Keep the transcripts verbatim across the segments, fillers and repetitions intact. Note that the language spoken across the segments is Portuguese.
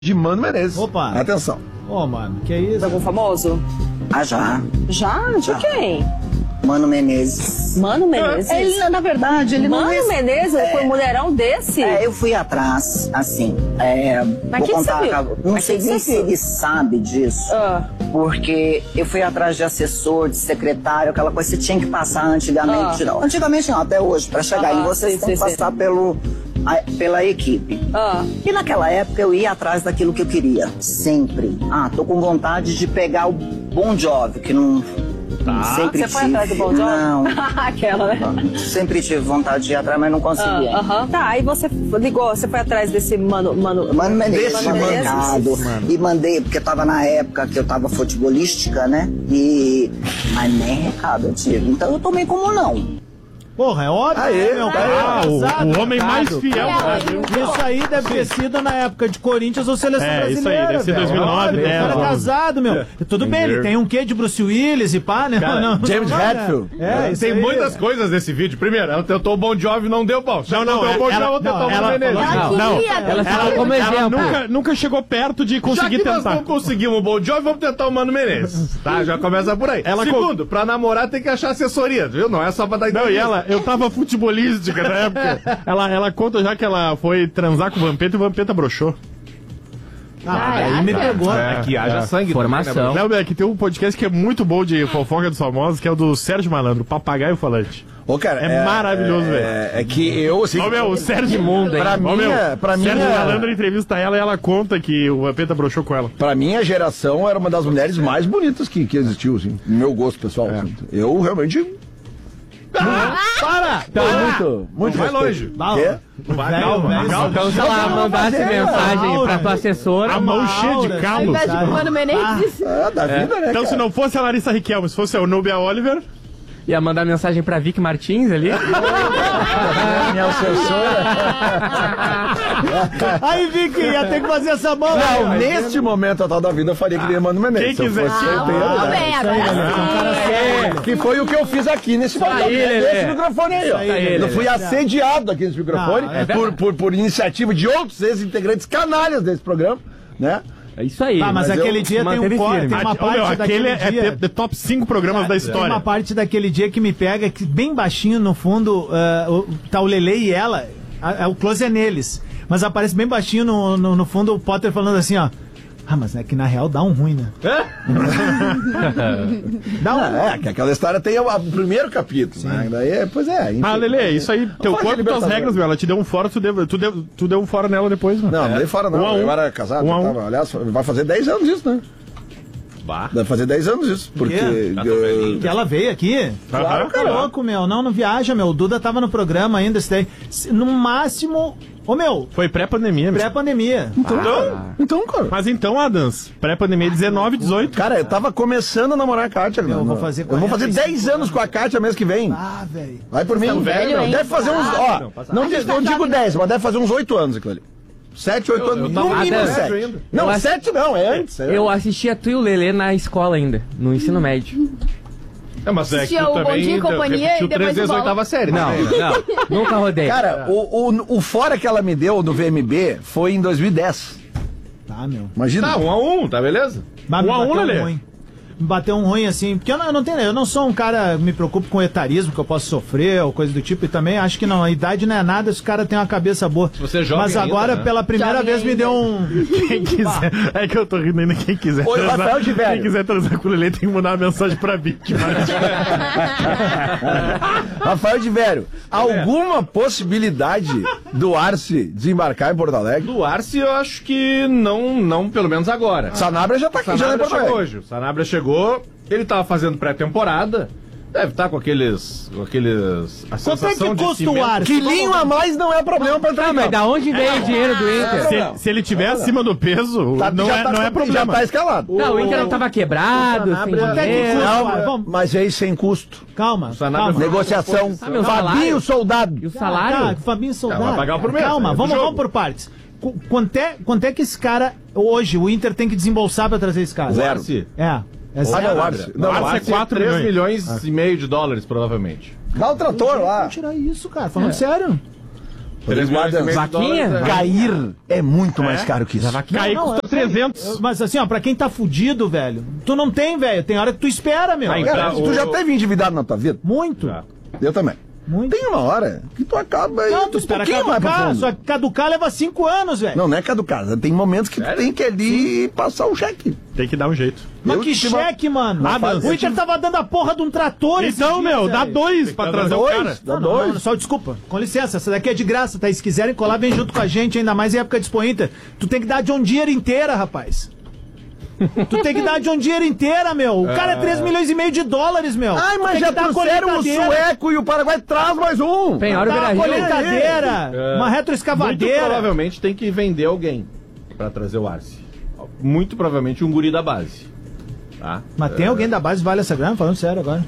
de Mano Menezes. Opa. Atenção. Ô, oh, mano, que é isso? Algum famoso? Ah, já. Já? De Já. quem? Mano Menezes. Mano Menezes? Ele, na verdade, ele Mano não... Mano Menezes? É. Foi um mulherão desse? É, eu fui atrás, assim. É, Mas vou quem contar. sabe? Não Mas sei quem nem se sabe? ele sabe disso. Ah. Porque eu fui atrás de assessor, de secretário, aquela coisa que você tinha que passar antigamente. Ah. Não, antigamente não, até hoje. Pra chegar Ah, em você, sim, você tem sim, que passar pelo, a, pela equipe. Ah. E naquela época eu ia atrás daquilo que eu queria. Sempre. Ah, tô com vontade de pegar o Bon Jovi, que não... Tá. Sempre Você foi tive. atrás do Bon Jovi? Não. Aquela, né? Sempre tive vontade de ir atrás, mas não conseguia. Ah, aham. Tá, aí você ligou, você foi atrás desse mano... Mano, Mano Menezes, Mano Menezes. mercado. E mandei, porque tava na época que eu tava futebolística, né? E... Mas nem recado eu tive. Então eu tomei como não. Porra, é óbvio, Aê, né, meu aê, cara? o- Casado, o homem mais casado. fiel do Brasil. Isso aí deve ter sido na época de Corinthians ou Seleção É, isso aí, Brasileira. deve ser velho. dois mil e nove, Olha, dez, O cara é onze. casado, meu. Tudo bem, ele tem um quê de Bruce Willis e pá, né? Cara, não, não, James não, né? Hetfield. É, isso Tem aí. muitas coisas nesse vídeo. Primeiro, ela tentou o Bon Jovi, não deu bom. Não, não, tentou o Bon ela- Jovi, não, tentou o ela Mano Menezes. falou- não, queria, ela, ela ela, como ela exemplo. nunca, nunca chegou perto de Já conseguir que nós tentar. não conseguimos o Bon Jovi, vamos tentar o Mano Menezes. Tá, já começa por aí. Ela Segundo, pra namorar tem que achar assessoria, viu? Não é só pra dar Não, e entrevista. ela, eu tava futebolística na época. Ela, ela conta já que ela foi transar com o Vampeta e o Vampeta broxou. Ah, aí me pegou. É que haja é. sangue. Formação. Não, é que tem um podcast que é muito bom de fofoca dos famosos, que é o do Sérgio Malandro, Papagaio Falante. Ô, cara, É maravilhoso, velho. É, é que eu, assim... Ô, meu, o Sérgio mundo, hein? Pra Ô, minha, meu, pra minha, Sérgio Malandro entrevista ela e ela conta que o Vampeta broxou com ela. pra minha geração, era uma das mulheres mais bonitas que, que existiu, assim. No meu gosto, pessoal. É. assim. Eu realmente... Para! Então, muito, muito Vai respeito. longe. Vai, Quê? vai, calma, vai, calma. Então, se ela mandasse mensagem pra tua assessora, A mão cheia de aura, ao calos. invés de pro Mano Menezes, É, da vida, né, Então, se cara? não fosse a Larissa Riquelme, se fosse a Nubia Oliver, ia mandar mensagem pra Vicky Martins ali. Minha assessora... Aí, Vicky, ia ter que fazer essa mão. Não, aí, neste momento atual da vida, eu faria que nem Mano Menezes. Quem Se quiser. eu fosse solteiro, Tudo né? bem, agora É, que foi o que eu fiz aqui nesse programa, aí, Lelê. nesse microfone aí, ó. aí, eu Lelê. fui assediado aqui nesse microfone Não, é por, por, por iniciativa de outros ex-integrantes canalhas desse programa, né? É isso aí. Ah, mas, Mas aquele eu dia tem um manteve corte, firme. tem uma Ô, parte meu, daquele aquele dia... é de top cinco programas da Tem história. uma parte daquele dia que me pega, que bem baixinho no fundo, ah, o- tá o Lelê e ela, a- a- o close é neles, mas aparece bem baixinho no, no, no fundo o Potter falando assim, ó, ah, mas é que na real dá um ruim, né? Dá um Ah, é, que aquela história tem o, o primeiro capítulo, né? Daí, pois é. enfim. Ah, Lelê, isso aí, teu Fora de corpo, tuas Libertadores. regras, meu. Ela te deu um fora, tu deu, tu deu, tu deu um fora nela depois, mano. Não, não dei fora não. Um a um. Eu era casado, Um a um. tava, aliás, vai fazer dez anos isso, né? Bah. Deve fazer dez anos isso. Porque. quê? Tá tão velhinho. que ela veio aqui. Claro, Tá louco, meu. Não, não viaja, meu. O Duda tava no programa ainda, esse daí. Se- No máximo. Ô, meu, Foi pré-pandemia, meu. pré-pandemia. Então, então, cara. Mas então, Adams, pré-pandemia dezenove, dezoito. Cara, eu tava começando a namorar a Kátia. Eu não, vou não. fazer Eu vou fazer quarenta e cinco dez anos com a Kátia mês que vem. Ah, velho. Vai por mim. velho, hein? Deve fazer uns. Ó, não, diz- não digo dez, mas deve fazer uns oito anos aquilo ali. Sete, oito anos. No tava mínimo velho sete. ainda. Não, Eu acho- sete não, é antes. é Eu antes. assistia tu e o Lelê na escola ainda, no ensino médio. É, mas é que Assistia tu o Bom também Dia e Companhia repetiu e depois três vezes o a Bola. oitava série. Não, né? não, nunca rodei. Cara, o, o, o fora que ela me deu do V M B foi em dois mil e dez. Tá, meu. Imagina. Tá, um a um, tá beleza? Mas me Um a um, bateu Lelê. ruim. Me bateu um ruim assim, porque eu não, eu não tenho, eu não sou um cara que me preocupo com etarismo, que eu posso sofrer ou coisa do tipo, e também acho que não, a idade não é nada se o cara tem uma cabeça boa. você é jovem Mas agora, ainda, né? pela primeira Jovem vez, me ainda. deu um. Quem quiser. É que eu tô rindo ainda. Quem quiser Oi, transar. Rafael de Velho. Quem quiser transar com o Lelê tem que mandar uma mensagem pra Vicky. Rafael de Velho, alguma possibilidade do Arce desembarcar em Porto Alegre? Do Arce, eu acho que não, não pelo menos agora. Sanabria já tá aqui, já não é Sanabria Porto chegou Alegre. hoje. O Sanabria chegou, ele tava fazendo pré-temporada, deve estar com aqueles. com aqueles. A Quanto é sensação que de custa o cimento. ar? Quilinho a mais não é problema pra entrar Ah, em mas campo. da onde veio o dinheiro do Inter? se, se ele tiver acima do peso, Tá- não, já é, tá- não é problema. Já tá escalado. Não, o Inter não tava quebrado, sem Sanabria- Quanto é que dinheiro. custa? Não, Vai, vamos. mas aí sem custo. Calma, Sanabria calma. foi- Negociação. Ah, meu Fabinho salário? Soldado. E o Tá, salário? Fabinho Soldado. vai pagar por mês, Calma, é do vamos, jogo. vamos por partes. Qu- Quanto é, quanto é que esse cara, hoje, o Inter tem que desembolsar pra trazer esse cara? Zero. Arce? É. É Ah, zero. não, o Arce. Não, Não, o Arce é Arce. quatro milhões. milhões e meio de dólares, provavelmente. Dá o trator lá. Vamos tirar isso, cara. Falando sério. três milhões e meio de Vaquinha? dólares, é. Cair é muito mais caro que isso. Cair Não, não, custa eu sei. trezentos. Eu- Mas assim, ó, pra quem tá fudido, velho, tu não tem, velho. Tem hora que tu espera, meu. Aí, Cara, Tá, tu o- já teve endividado na tua vida? Muito. Já. Eu também. Muito. Tem uma hora que tu acaba Não, indo tu um espera pouquinho mais pra caducar. fundo. Só que caducar leva cinco anos, velho. Não, não é caducado. Tem momentos que tu Sério? tem que ali passar o cheque. Tem que dar um jeito. Mas Eu que tive uma- cheque, mano. Ah, mas o eu Inter tive- tava dando a porra de um trator esses Então, dias, meu, dá velho. dois pra dar trazer o dois. cara. Dá Não, não, dois. não, só desculpa. Com licença, essa daqui é de graça, tá? Se quiserem colar, vem junto com a gente, ainda mais em época de Expo Inter. Tu tem que dar a John Deere inteira, rapaz. Tu tem que dar a John Deere inteira, meu. O cara é três milhões e meio de dólares, meu. Ai, Tu mas tem já que dar a trouxeram o colheitadeira. sueco e o Paraguai traz mais um. Penhora o Dá uma Beira-Rio. colheitadeira, É. uma Muito retroescavadeira. provavelmente tem que vender alguém pra trazer o Arce. Muito provavelmente um guri da base. Tá? Mas tem alguém da base que vale essa grana? Falando sério agora.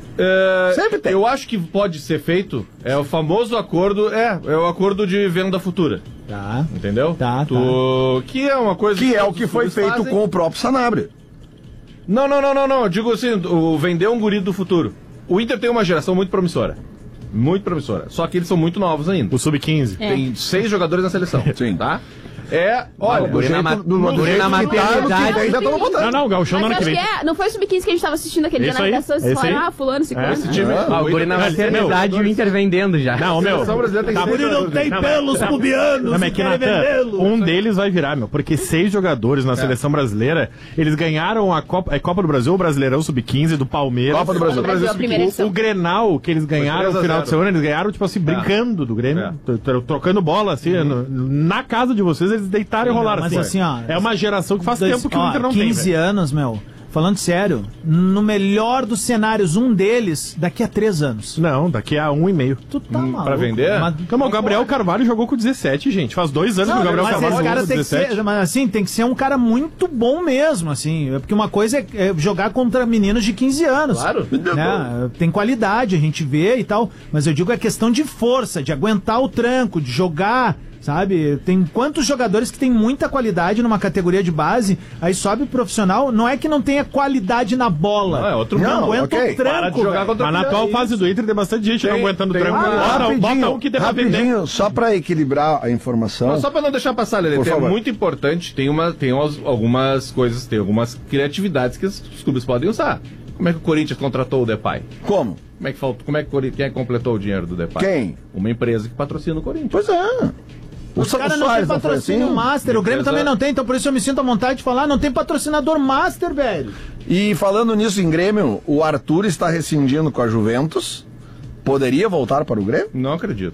É, Sempre tem. Eu acho que pode ser feito. É o famoso acordo. É, é o acordo de venda futura. Tá. Entendeu? Tá, Tu- Que é uma coisa Que é o todos que os foi clubes feito fazem. com o próprio Sanabria. Não, não, não, não, não. Eu digo assim, o vender um guri do futuro. O Inter tem uma geração muito promissora. Muito promissora. Só que eles são muito novos ainda. O sub quinze. Tem seis jogadores na seleção. Sim. Tá? É, olha. guri na ma- do- no do guri jeito na que tá, no que maternidade. vem, já tão botando. Não, não, o Gauchão no ano Mas que acho vem. que é, não foi o sub quinze que a gente tava assistindo aquele dia Esse na aí, redação, vocês esse falaram, aí. ah, fulano, ciclano. Esse time- Ah. Ah, o guri na Mas, maternidade e o Inter vendendo já. Não, meu. seleção brasileira tem tá- seis Guri não tem Não, pelos mas- pubianos, Não, mas é que, querem Natan, vendê-lo. um deles vai virar, meu, porque seis jogadores na seleção brasileira, eles ganharam a Copa, a Copa do Brasil, o Brasileirão sub quinze do Palmeiras. Copa do Brasil. Brasil, a primeira O, edição. o Grenal, que eles ganharam três a no final zero. de semana, eles ganharam, tipo assim, brincando do Grêmio, É. tro- tro- trocando bola, assim, no- na casa de vocês, eles deitaram e rolaram. mas assim, ó, é uma geração que faz Dois- tempo que o ó, Inter não tem, quinze velho. anos, meu. Falando sério, no melhor dos cenários, um deles daqui a três anos. Não, daqui a um e meio. Tu tá maluco. pra vender? Mas, Calma, o Gabriel Carvalho jogou com dezessete, gente. Faz dois anos não, que o Gabriel mas Carvalho esse jogou cara com tem que dezessete. ser, mas assim, tem que ser um cara muito bom mesmo, assim. Porque uma coisa é, é jogar contra meninos de quinze anos. Claro. Né? Tem qualidade, a gente vê e tal. Mas eu digo é questão de força, de aguentar o tranco, de jogar. Sabe, tem quantos jogadores que tem muita qualidade numa categoria de base, aí sobe profissional, não é que não tenha qualidade na bola. Não, é outro não mundo, aguenta ok. o tranco. Para de jogar velho. contra Mas na atual fase do Inter tem bastante gente Tem- não aguentando o tem- tranco. Ah, Bora, rapidinho, bota um que dê pra vender. rapidinho, só pra equilibrar a informação. Mas só pra não deixar passar, Lelê, Por tem- é favor. muito importante, tem, uma, tem umas- algumas coisas, tem algumas criatividades que os clubes podem usar. Como é que o Corinthians contratou o Depay? Como? Como é que faltou? Como é que o Corinthians, quem é que completou o dinheiro do Depay? Quem? Uma empresa que patrocina o Corinthians. Pois é. O Os caras não tem Soares não foi patrocínio assim? master, o Grêmio Empresa- também não tem, então por isso eu me sinto à vontade de falar, não tem patrocinador master, velho. E falando nisso em Grêmio, o Arthur está rescindindo com a Juventus. Poderia voltar para o Grêmio? Não acredito.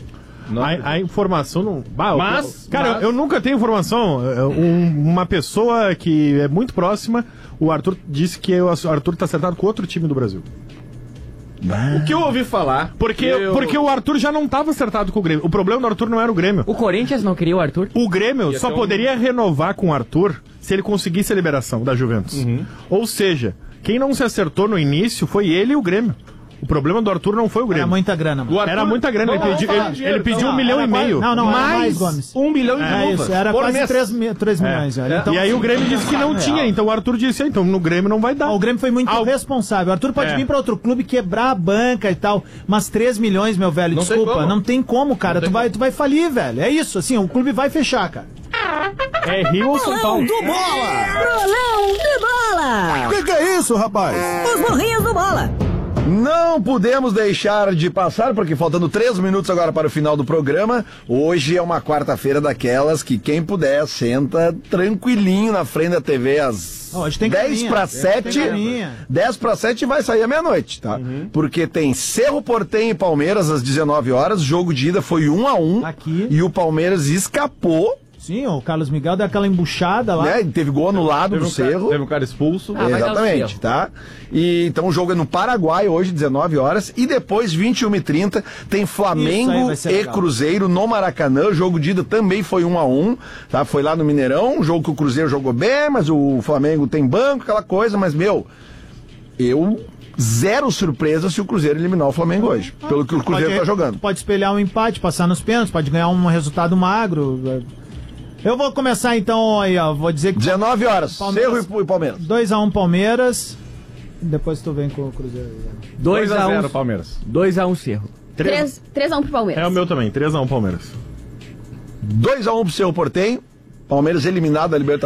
Não A, acredito. a informação não. Bah, eu- Mas- Cara, mas- eu, eu nunca tenho informação. É, um- uma pessoa que é muito próxima, o Arthur disse que o Arthur tá acertado com outro time do Brasil. O que eu ouvi falar... Porque, eu- porque o Arthur já não tava acertado com o Grêmio. O problema do Arthur não era o Grêmio. O Corinthians não queria o Arthur? O Grêmio Ia só ter um- poderia renovar com o Arthur se ele conseguisse a liberação da Juventus. Uhum. Ou seja, quem não se acertou no início foi ele e o Grêmio. O problema do Arthur não foi o Era Grêmio. muita grana, mano. O Arthur- Era muita grana. Ele Vamos pediu, falar ele, de dinheiro, ele pediu então. um milhão Era e quase- meio. não, não, era mais mais, Gomes. um milhão de É luvas isso, era por quase mês. três milhões, velho. Então, E aí o Grêmio disse que não tinha, então o Arthur disse, ah, então no Grêmio não vai dar. Ah, o Grêmio foi muito Ah, o- responsável. O Arthur pode É. vir pra outro clube, quebrar a banca e tal. Mas três milhões, meu velho, Não tem desculpa, como. não tem como, cara. Não Tu tem vai, como. tu vai falir, velho. É isso, assim, o clube vai fechar, cara. É Rio ou São Paulo? Bolão de bola! O que, que é isso, rapaz? Os burrinhos do bola! Não podemos deixar de passar, porque faltando três minutos agora para o final do programa, hoje é uma quarta-feira daquelas que quem puder senta tranquilinho na frente da T V às Hoje tem dez caminha, para hoje sete, tem caminha. dez para sete vai sair à meia-noite, tá? Porque tem Cerro Porteño e Palmeiras às dezenove horas, o jogo de ida foi um a um, Aqui. e o Palmeiras escapou, Sim, o Carlos Miguel deu aquela embuchada lá. né? Teve gol anulado Teve do um, cara, Cerro. teve um cara expulso. Ah, vai dar o Exatamente, Cerro. tá? E então o jogo é no Paraguai hoje, dezenove horas, e depois, vinte e uma e trinta, tem Isso aí Flamengo vai ser e legal. Cruzeiro no Maracanã. O jogo de ida também foi um a um, tá? Foi lá no Mineirão, um jogo que o Cruzeiro jogou bem, mas o Flamengo tem banco, aquela coisa, mas, meu, eu zero surpresa se o Cruzeiro eliminar o Flamengo hoje, pelo que o Cruzeiro Pode- tá jogando. Pode espelhar um empate, passar nos pênaltis, pode ganhar um resultado magro. Eu vou começar então aí, ó. Vou dizer que dezenove horas, Palmeiras- Cerro e Palmeiras. dois a um Palmeiras. Depois tu vem com o Cruzeiro. dois a zero um Palmeiras. dois a um Cerro. três três a um pro Palmeiras. É o meu também, três a um Palmeiras. dois a um pro seu Portenho. Palmeiras eliminado da Libertadores.